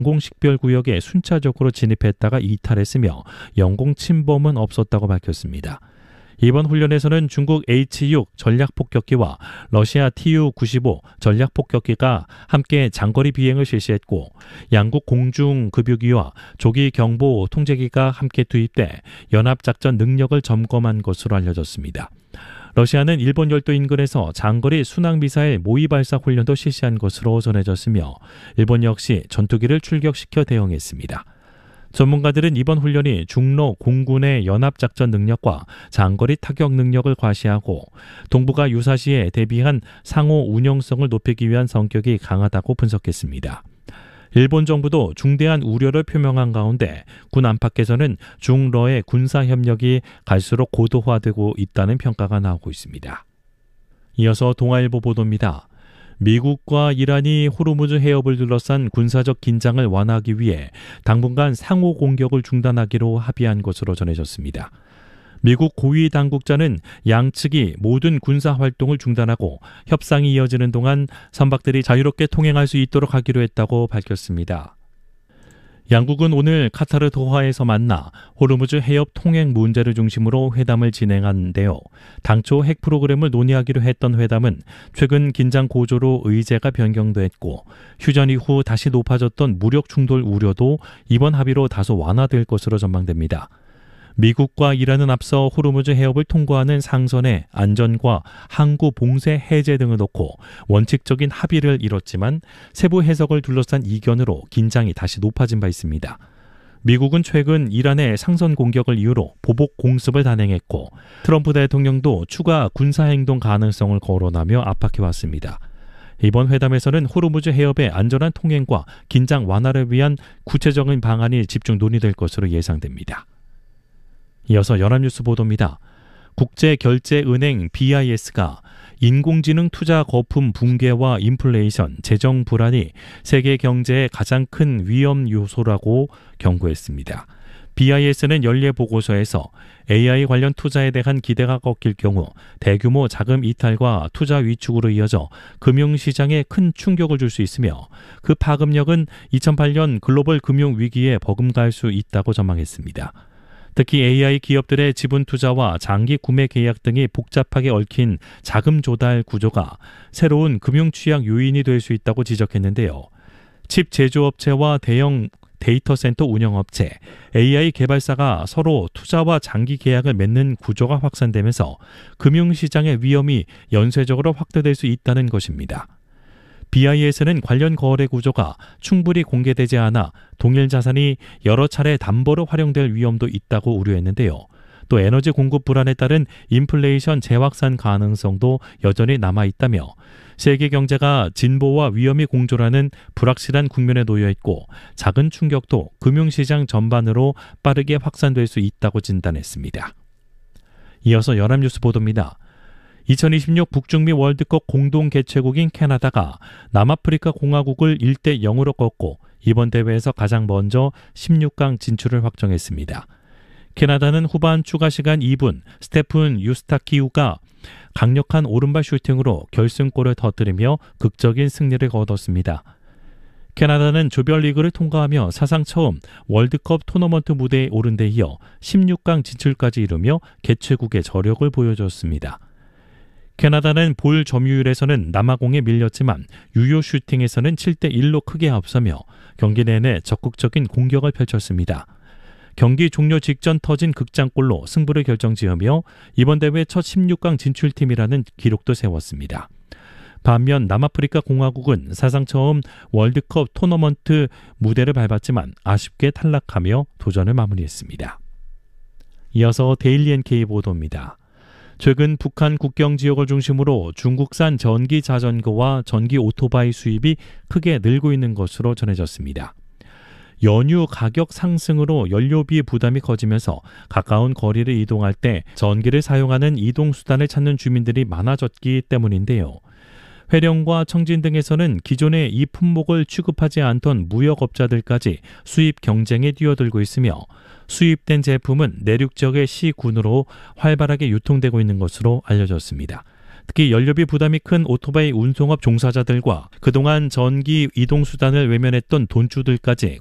영공식별구역에 순차적으로 진입했다가 이탈했으며 영공 침범은 없었다고 밝혔습니다. 이번 훈련에서는 중국 H-6 전략폭격기와 러시아 Tu-95 전략폭격기가 함께 장거리 비행을 실시했고 양국 공중급유기와 조기경보 통제기가 함께 투입돼 연합작전 능력을 점검한 것으로 알려졌습니다. 러시아는 일본 열도 인근에서 장거리 순항미사일 모의발사 훈련도 실시한 것으로 전해졌으며 일본 역시 전투기를 출격시켜 대응했습니다. 전문가들은 이번 훈련이 중로 공군의 연합작전 능력과 장거리 타격 능력을 과시하고 동북아 유사시에 대비한 상호 운용성을 높이기 위한 성격이 강하다고 분석했습니다. 일본 정부도 중대한 우려를 표명한 가운데 군 안팎에서는 중러의 군사협력이 갈수록 고도화되고 있다는 평가가 나오고 있습니다. 이어서 동아일보 보도입니다. 미국과 이란이 호르무즈 해협을 둘러싼 군사적 긴장을 완화하기 위해 당분간 상호 공격을 중단하기로 합의한 것으로 전해졌습니다. 미국 고위 당국자는 양측이 모든 군사 활동을 중단하고 협상이 이어지는 동안 선박들이 자유롭게 통행할 수 있도록 하기로 했다고 밝혔습니다. 양국은 오늘 카타르 도하에서 만나 호르무즈 해협 통행 문제를 중심으로 회담을 진행한데요. 당초 핵 프로그램을 논의하기로 했던 회담은 최근 긴장 고조로 의제가 변경됐고 휴전 이후 다시 높아졌던 무력 충돌 우려도 이번 합의로 다소 완화될 것으로 전망됩니다. 미국과 이란은 앞서 호르무즈 해협을 통과하는 상선의 안전과 항구 봉쇄 해제 등을 놓고 원칙적인 합의를 이뤘지만 세부 해석을 둘러싼 이견으로 긴장이 다시 높아진 바 있습니다. 미국은 최근 이란의 상선 공격을 이유로 보복 공습을 단행했고 트럼프 대통령도 추가 군사행동 가능성을 거론하며 압박해왔습니다. 이번 회담에서는 호르무즈 해협의 안전한 통행과 긴장 완화를 위한 구체적인 방안이 집중 논의될 것으로 예상됩니다. 이어서 연합뉴스 보도입니다. 국제결제은행 BIS가 인공지능 투자 거품 붕괴와 인플레이션, 재정 불안이 세계 경제의 가장 큰 위험 요소라고 경고했습니다. BIS는 연례 보고서에서 AI 관련 투자에 대한 기대가 꺾일 경우 대규모 자금 이탈과 투자 위축으로 이어져 금융시장에 큰 충격을 줄 수 있으며 그 파급력은 2008년 글로벌 금융위기에 버금갈 수 있다고 전망했습니다. 특히 AI 기업들의 지분 투자와 장기 구매 계약 등이 복잡하게 얽힌 자금 조달 구조가 새로운 금융 취약 요인이 될 수 있다고 지적했는데요. 칩 제조업체와 대형 데이터 센터 운영업체, AI 개발사가 서로 투자와 장기 계약을 맺는 구조가 확산되면서 금융시장의 위험이 연쇄적으로 확대될 수 있다는 것입니다. BIS는 관련 거래 구조가 충분히 공개되지 않아 동일 자산이 여러 차례 담보로 활용될 위험도 있다고 우려했는데요. 또 에너지 공급 불안에 따른 인플레이션 재확산 가능성도 여전히 남아있다며 세계 경제가 진보와 위험이 공존하는 불확실한 국면에 놓여 있고 작은 충격도 금융시장 전반으로 빠르게 확산될 수 있다고 진단했습니다. 이어서 연합뉴스 보도입니다. 2026 북중미 월드컵 공동 개최국인 캐나다가 남아프리카 공화국을 1대0으로 꺾고 이번 대회에서 가장 먼저 16강 진출을 확정했습니다. 캐나다는 후반 추가 시간 2분 스테픈 유스타키우가 강력한 오른발 슈팅으로 결승골을 터뜨리며 극적인 승리를 거뒀습니다. 캐나다는 조별리그를 통과하며 사상 처음 월드컵 토너먼트 무대에 오른 데 이어 16강 진출까지 이루며 개최국의 저력을 보여줬습니다. 캐나다는 볼 점유율에서는 남아공에 밀렸지만 유효 슈팅에서는 7대1로 크게 앞서며 경기 내내 적극적인 공격을 펼쳤습니다. 경기 종료 직전 터진 극장골로 승부를 결정지으며 이번 대회 첫 16강 진출팀이라는 기록도 세웠습니다. 반면 남아프리카 공화국은 사상 처음 월드컵 토너먼트 무대를 밟았지만 아쉽게 탈락하며 도전을 마무리했습니다. 이어서 데일리 NK 보도입니다. 최근 북한 국경 지역을 중심으로 중국산 전기 자전거와 전기 오토바이 수입이 크게 늘고 있는 것으로 전해졌습니다. 연유 가격 상승으로 연료비 부담이 커지면서 가까운 거리를 이동할 때 전기를 사용하는 이동수단을 찾는 주민들이 많아졌기 때문인데요. 회령과 청진 등에서는 기존에 이 품목을 취급하지 않던 무역업자들까지 수입 경쟁에 뛰어들고 있으며 수입된 제품은 내륙 지역의 시군으로 활발하게 유통되고 있는 것으로 알려졌습니다. 특히 연료비 부담이 큰 오토바이 운송업 종사자들과 그동안 전기 이동수단을 외면했던 돈주들까지